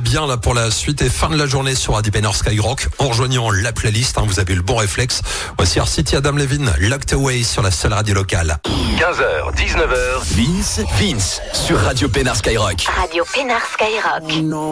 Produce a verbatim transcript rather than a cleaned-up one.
bien là pour la suite et fin de la journée sur Radio Pénard Skyrock en rejoignant la playlist. Hein, vous avez eu le bon réflexe. Voici R-City, Adam Levine, Locked Away sur la seule radio locale. quinze heures, dix-neuf heures, Vince, Vince sur Radio Pénard Skyrock. Radio Pénard Skyrock.